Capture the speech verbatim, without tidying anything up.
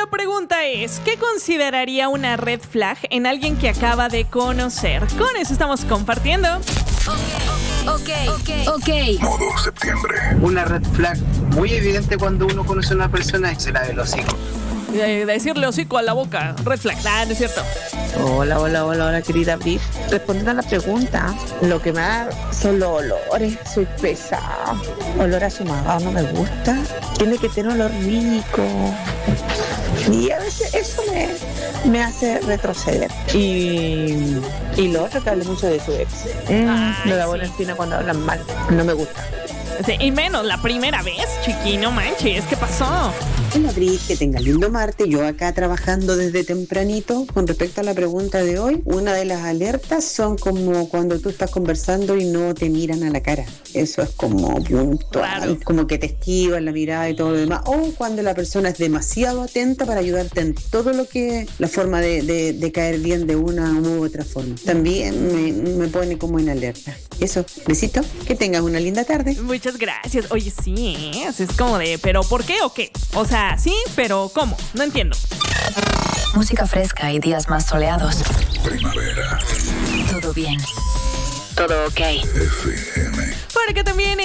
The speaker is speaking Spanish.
la pregunta es, ¿qué consideraría una red flag en alguien que acaba de conocer? Con eso estamos compartiendo. Ok, ok, ok. Modo septiembre. Una red flag muy evidente cuando uno conoce a una persona es la del hocico. De decirle hocico a la boca, red flag. Ah, no es cierto. Hola, hola, hola, hola, querida Bri. Respondiendo a la pregunta, lo que me da son los olores. Soy pesada. Olor a sumagado no me gusta. Tiene que tener olor rico. Y a veces eso me, me hace retroceder. Y, y lo otro, que hable mucho de su ex. Mm, Ay, me da sí. buena espina cuando hablan mal. No me gusta. Sí, y menos la primera vez, chiqui, no manches, ¿qué pasó? Hola, Bri, que tenga lindo martes. Yo acá trabajando desde tempranito. Con respecto a la pregunta de hoy, una de las alertas son como cuando tú estás conversando y no te miran a la cara. Eso es como puntual, Claro. como que te esquivan la mirada y todo lo demás. O cuando la persona es demasiado atenta para ayudarte en todo lo que, la forma de, de, de caer bien de una u otra forma. También me, me pone como en alerta. Eso, besito, que tengas una linda tarde. Muchas gracias. Oye, sí, ¿eh? Es como de, ¿pero por qué o qué? O sea, sí, pero ¿cómo? No entiendo. Música fresca y días más soleados. Primavera. Todo bien. Todo ok. F M. Para que también